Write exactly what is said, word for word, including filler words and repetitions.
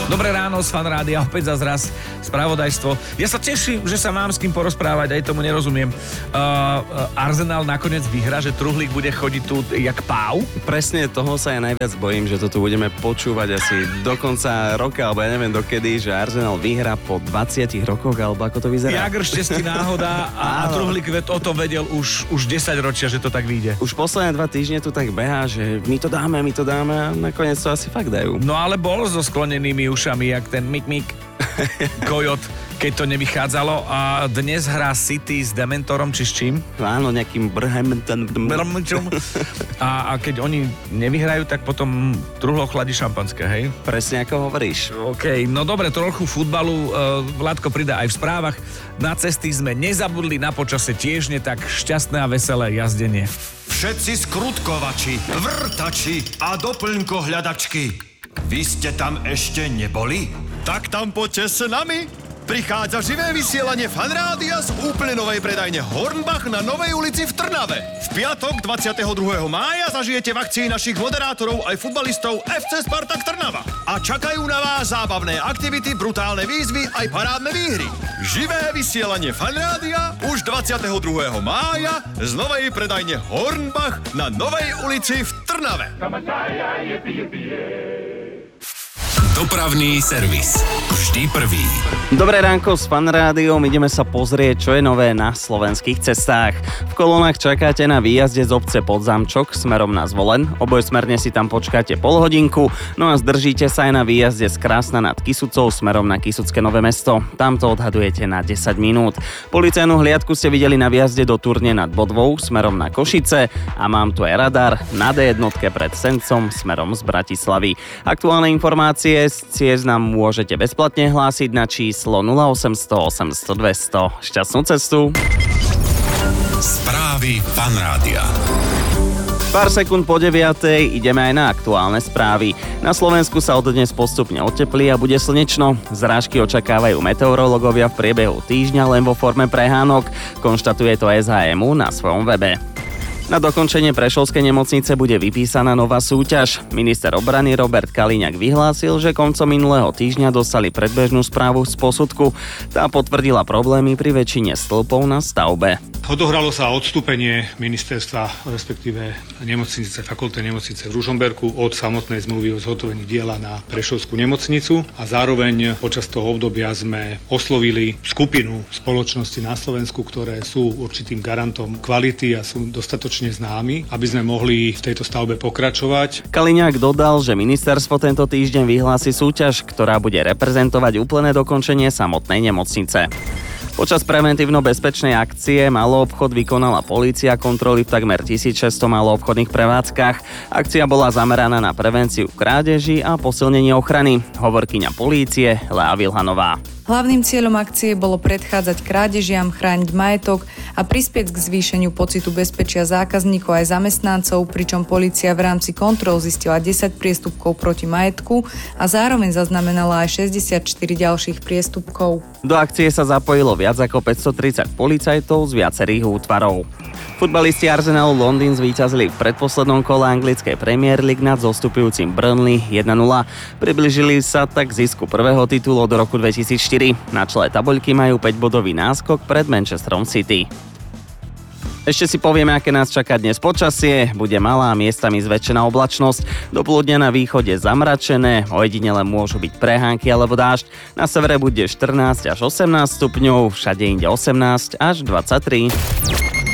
Dobré ráno z Fan Rádia, opäť zas raz spravodajstvo. Ja sa teším, že sa mám s kým porozprávať, aj tomu nerozumiem. Uh, Arsenal nakoniec vyhra, že Truhlík bude chodiť tu jak páv? Presne toho sa ja najviac bojím, že to tu budeme počúvať asi do konca roka, alebo ja neviem dokedy, že Arsenal vyhra po dvadsiatich rokoch, alebo ako to vyzerá. Jagr šťastí náhoda a, a Truhlík o tom vedel už, už desať ročia, že to tak vyjde. Už posledné dva týždne tu tak behá, že my to dáme, my to dáme a nakoniec to asi fakt dajú. No ale bol so sklonenými ušami, jak ten Mik Mik Kojot, keď to nevychádzalo. A dnes hrá City s Dementorom, či s čím? Áno, nejakým brhem. A, a keď oni nevyhrajú, tak potom Truhlo chladí šampanské, hej? Presne ako hovoríš. OK, no dobre, trochu futbalu. Vládko pridá aj v správach. Na cesty sme nezabudli, na počase tiež nie tak šťastné a veselé jazdenie. Všetci skrutkovači, vrtači a doplňkohľadačky. Vy ste tam ešte neboli? Tak tam poďte s nami. Prichádza živé vysielanie Fan Rádia z úplne novej predajne Hornbach na Novej ulici v Trnave. V piatok dvadsiateho druhého mája zažijete v akcii našich moderátorov aj futbalistov ef cé Spartak Trnava. A čakajú na vás zábavné aktivity, brutálne výzvy aj parádne výhry. Živé vysielanie Fan Rádia už dvadsiateho druhého mája z novej predajne Hornbach na Novej ulici v Trnave. Dopravný servis. Vždy prvý. Dobré ránko s Fan Rádiom, ideme sa pozrieť, čo je nové na slovenských cestách. V kolónach čakáte na výjazde z obce Podzamčok smerom na Zvolen. Obojsmerne si tam počkáte pol hodinku, no a zdržíte sa aj na výjazde z Krásna nad Kysucou smerom na Kysucké Nové Mesto. Tam to odhadujete na desať minút. Policajnú hliadku ste videli na výjazde do Turne nad Bodvou smerom na Košice a mám tu aj radar na dé jednotke pred Sencom smerom z Bratislavy. Aktuálne informácie z ciest nám môžete bezplatne hlásiť na číslo nula osemsto osemsto dvesto. Šťastnú cestu. Správy Fan Rádia. Pár sekúnd po deviatej ideme aj na aktuálne správy. Na Slovensku sa od dnes postupne oteplí a bude slnečno. Zrážky očakávajú meteorológovia v priebehu týždňa len vo forme prehánok. Konštatuje to es há em ú na svojom webe. Na dokončenie Prešovskej nemocnice bude vypísaná nová súťaž. Minister obrany Robert Kaliňák vyhlásil, že koncom minulého týždňa dostali predbežnú správu z posudku. Tá potvrdila problémy pri väčšine stĺpov na stavbe. Odohralo sa odstúpenie ministerstva, respektíve nemocnice, fakultnej nemocnice v Ružomberku od samotnej zmluvy o zhotovení diela na Prešovskú nemocnicu a zároveň počas toho obdobia sme oslovili skupinu spoločností na Slovensku, ktoré sú určitým garantom kvality a sú dostatočne známi, aby sme mohli v tejto stavbe pokračovať. Kaliňák dodal, že ministerstvo tento týždeň vyhlási súťaž, ktorá bude reprezentovať úplné dokončenie samotnej nemocnice. Počas preventívno-bezpečnej akcie Maloobchod vykonala polícia kontroly v takmer tisícšesťsto maloobchodných prevádzkach. Akcia bola zameraná na prevenciu krádeží a posilnenie ochrany. Hovorkyňa polície Lea Vilhanová. Hlavným cieľom akcie bolo predchádzať krádežiam, chrániť majetok a prispieť k zvýšeniu pocitu bezpečia zákazníkov aj zamestnancov, pričom polícia v rámci kontrol zistila desať priestupkov proti majetku a zároveň zaznamenala aj šesťdesiatštyri ďalších priestupkov. Do akcie sa zapojilo viac ako päťstotridsať policajtov z viacerých útvarov. Futbalisti Arsenalu Londýn zvíťazili v predposlednom kole anglickej Premier League nad zostupujúcim Burnley jeden nula. Priblížili sa tak k zisku prvého titulu od roku dvetisícštyri. Na čele tabuľky majú päťbodový náskok pred Manchesterom City. Ešte si povieme, aké nás čaká dnes počasie. Bude malá, miestami zväčšená oblačnosť. Do poludnia na východe zamračené, ojedinele môžu byť prehánky alebo dážď. Na severe bude štrnásť až osemnásť stupňov, všade inde osemnásť až dvadsaťtri.